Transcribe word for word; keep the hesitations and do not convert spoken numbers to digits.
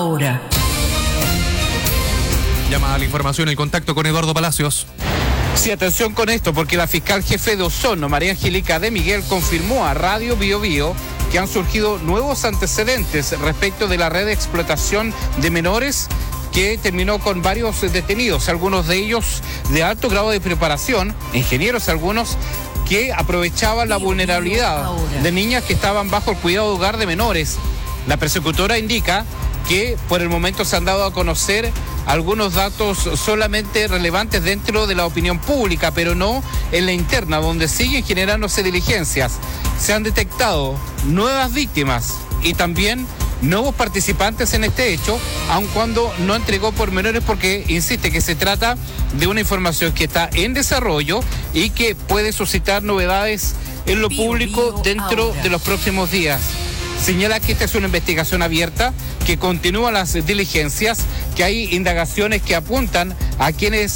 Ahora. Llama a la información el contacto con Eduardo Palacios. Sí, atención con esto, porque la fiscal jefe de Osorno, María Angélica de Miguel, confirmó a Radio Bio Bio que han surgido nuevos antecedentes respecto de la red de explotación de menores que terminó con varios detenidos, algunos de ellos de alto grado de preparación, ingenieros algunos, que aprovechaban la vulnerabilidad de niñas que estaban bajo el cuidado de hogar de menores. La persecutora indica que por el momento se han dado a conocer algunos datos solamente relevantes dentro de la opinión pública, pero no en la interna, donde siguen generándose diligencias. Se han detectado nuevas víctimas y también nuevos participantes en este hecho, aun cuando no entregó pormenores, porque insiste que se trata de una información que está en desarrollo y que puede suscitar novedades en lo público dentro de los próximos días. Señala que esta es una investigación abierta, que continúan las diligencias, que hay indagaciones que apuntan a quienes